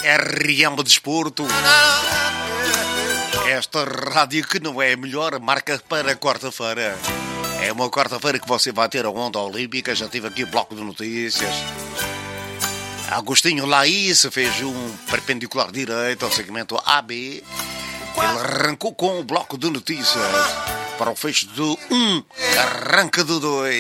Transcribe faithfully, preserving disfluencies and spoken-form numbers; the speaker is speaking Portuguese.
R M Desporto. Esta rádio que não é a melhor marca para quarta-feira. É uma quarta-feira que você vai ter a onda olímpica. Já tive aqui o bloco de notícias. Agostinho Laís fez um perpendicular direito ao segmento A B. Ele arrancou com o bloco de notícias para o fecho do um, arranca do dois.